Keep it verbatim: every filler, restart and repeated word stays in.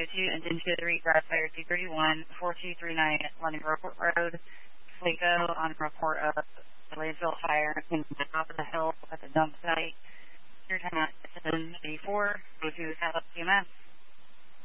two Indian two three, Grass Fire two thirty-one, four two three nine, London Airport Road, Sligo, on report of the landfill fire in the top of the hill at the dump site. Your time at seven eighty-four, go to South C M S.